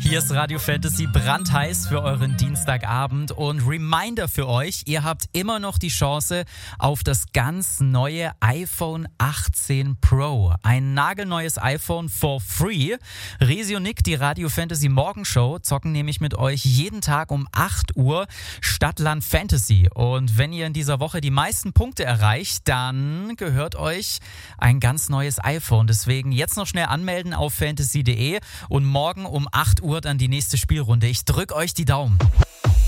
Hier ist Radio Fantasy brandheiß für euren Dienstagabend und Reminder für euch, ihr habt immer noch die Chance auf das ganz neue iPhone 18 Pro. Ein nagelneues iPhone for free. Resi und Nick, die Radio Fantasy Morgenshow, zocken nämlich mit euch jeden Tag um 8 Uhr Stadtland Fantasy. Und wenn ihr in dieser Woche die meisten Punkte erreicht, dann gehört euch ein ganz neues iPhone. Deswegen jetzt noch schnell anmelden auf fantasy.de und morgen um 8 Uhr dann die nächste Spielrunde. Ich drück euch die Daumen.